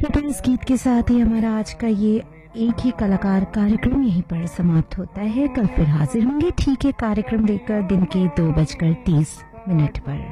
तो इस गीत के साथ ही हमारा आज का ये एक ही कलाकार कार्यक्रम यहीं पर समाप्त होता है। कल फिर हाजिर होंगे ठीक है कार्यक्रम लेकर दिन के 2:30 पर।